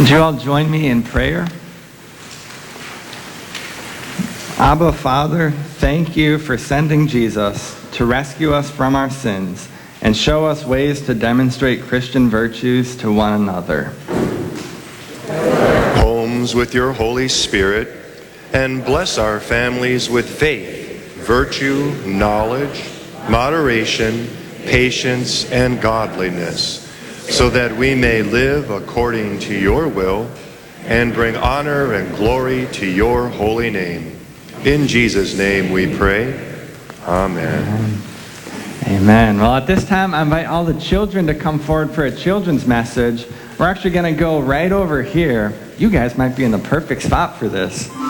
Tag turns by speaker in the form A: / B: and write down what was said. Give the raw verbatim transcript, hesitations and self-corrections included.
A: Would you all join me in prayer? Abba, Father, thank you for sending Jesus to rescue us from our sins and show us ways to demonstrate Christian virtues to one another.
B: Homes with your Holy Spirit, and bless our families with faith, virtue, knowledge, moderation, patience, and godliness, so that we may live according to your will and bring honor and glory to your holy name. In Jesus' name we pray. Amen.
A: Amen. Amen. Well, at this time, I invite all the children to come forward for a children's message. We're actually going to go right over here. You guys might be in the perfect spot for this.